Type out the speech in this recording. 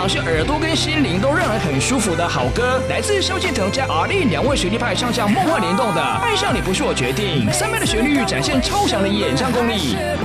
场是耳朵跟心灵都让人很舒服的好歌，来自萧敬腾加阿令2位实力派唱将梦幻联动的《爱上你不是我决定》，3倍的旋律展现超强的演唱功力。